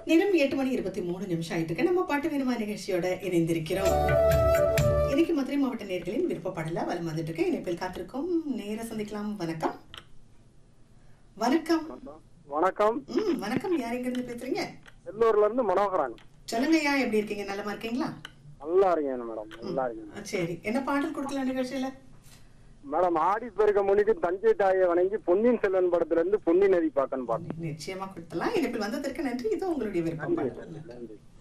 நேரம் 8:23 ஆயிட்டு நம்ம பாட்டு வேணுமா நிகழ்ச்சியோட இணைந்திருக்கிறோம். இன்னைக்கு மதுரை மாவட்ட நேயர்களின் விருப்பப்படல வலம் வந்துட்டு இருக்கு. இணைப்பில் காத்திருக்கும் நேர சந்திக்கலாம். வணக்கம். வணக்கம். வணக்கம். வணக்கம். யார் எங்க இருந்து பேசுறீங்க? எல்லூர்ல இருந்து மனோகரன். சொல்லுங்கய்யா, எப்படி இருக்கீங்க? நலமா இருக்கீங்களா? நல்லா இருக்கேன் மேடம். நல்லா இருக்கேன். சரி, என்ன பாடல் கொடுக்கலாம் நிகழ்ச்சியில? மேடம், ஆடி பெருக்க முன்னிட்டு தஞ்சை தாயை வணங்கி பொன்னியின் செல்வன் படத்துல இருந்து பொன்னி நதி பாக்கன்னு பாருங்க. நிச்சயமா கொடுத்தலாம். இணைப்பில் வந்ததற்கு நன்றி. இது உங்களுடைய விருப்பம். நன்றி.